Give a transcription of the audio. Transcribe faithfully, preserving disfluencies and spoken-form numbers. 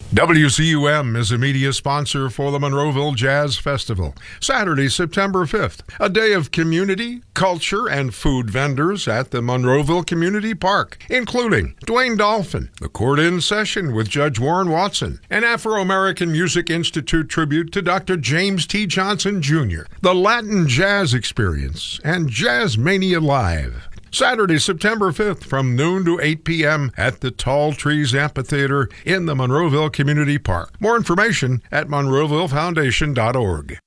W C U M is a media sponsor for the Monroeville Jazz Festival, Saturday, September fifth, a day of community, culture, and food vendors at the Monroeville Community Park, including Dwayne Dolphin, the Court-In Session with Judge Warren Watson, an Afro-American Music Institute tribute to Doctor James T. Johnson, Junior, the Latin Jazz Experience, and Jazz Mania Live. Saturday, September fifth, from noon to eight p.m. at the Tall Trees Amphitheater in the Monroeville Community Park. More information at monroeville foundation dot org.